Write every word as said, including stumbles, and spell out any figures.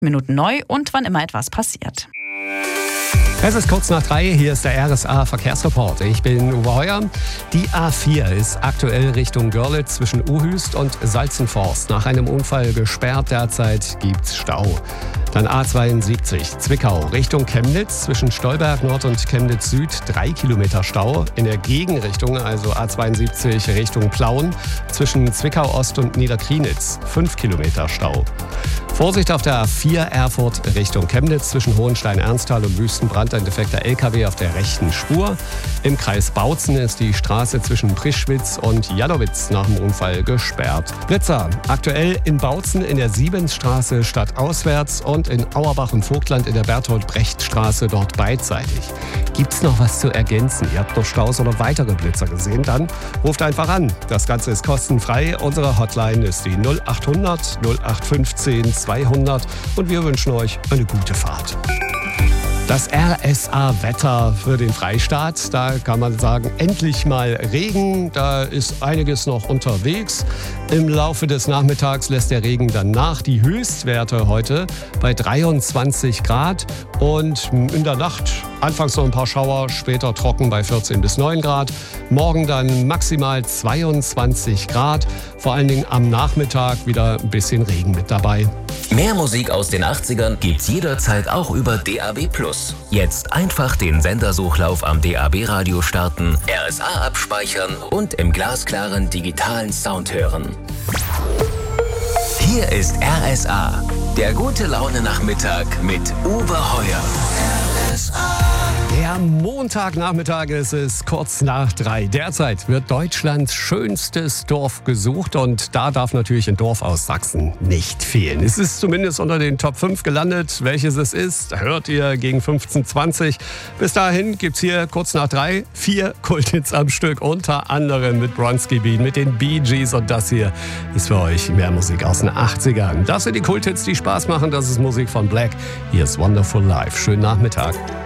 Minuten neu und wann immer etwas passiert. Es ist kurz nach drei, hier ist der R S A Verkehrsreport. Ich bin Uwe Heuer. Die A vier ist aktuell Richtung Görlitz zwischen Uhüst und Salzenforst. Nach einem Unfall gesperrt, derzeit gibt's Stau. Dann A zweiundsiebzig Zwickau Richtung Chemnitz zwischen Stolberg Nord und Chemnitz Süd, drei Kilometer Stau. In der Gegenrichtung, also A zweiundsiebzig Richtung Plauen zwischen Zwickau Ost und Niederkrienitz, fünf Kilometer Stau. Vorsicht auf der A vier Erfurt Richtung Chemnitz zwischen Hohenstein-Ernsthal und Wüstenbrand, ein defekter L K W auf der rechten Spur. Im Kreis Bautzen ist die Straße zwischen Prischwitz und Jannowitz nach dem Unfall gesperrt. Blitzer, aktuell in Bautzen in der Siebensstraße stadtauswärts und in Auerbach und Vogtland in der Bertolt-Brecht-Straße dort beidseitig. Gibt's noch was zu ergänzen? Ihr habt noch Staus oder weitere Blitzer gesehen? Dann ruft einfach an. Das Ganze ist kostenfrei. Unsere Hotline ist die null acht hundert null acht fünfzehn zweihundert und wir wünschen euch eine gute Fahrt. Das R S A-Wetter für den Freistaat, da kann man sagen, endlich mal Regen, da ist einiges noch unterwegs. Im Laufe des Nachmittags lässt der Regen dann nach. Die Höchstwerte heute bei dreiundzwanzig Grad und in der Nacht anfangs noch ein paar Schauer, später trocken bei vierzehn bis neun Grad. Morgen dann maximal zweiundzwanzig Grad, vor allen Dingen am Nachmittag wieder ein bisschen Regen mit dabei. Mehr Musik aus den achtzigern gibt's jederzeit auch über D A B plus. Jetzt einfach den Sendersuchlauf am D A B-Radio starten, R S A abspeichern und im glasklaren digitalen Sound hören. Hier ist R S A, der gute Laune-Nachmittag mit Uwe Heuer. R S A. Der Montagnachmittag ist es kurz nach drei. Derzeit wird Deutschlands schönstes Dorf gesucht und da darf natürlich ein Dorf aus Sachsen nicht fehlen. Es ist zumindest unter den Top fünf gelandet. Welches es ist, hört ihr gegen fünfzehn Uhr zwanzig. Bis dahin gibt's hier kurz nach drei vier Kulthits am Stück, unter anderem mit Bronski Bean, mit den Bee Gees und das hier ist für euch mehr Musik aus den achtzigern. Das sind die Kulthits, die Spaß machen. Das ist Musik von Black. Hier ist Wonderful Life. Schönen Nachmittag.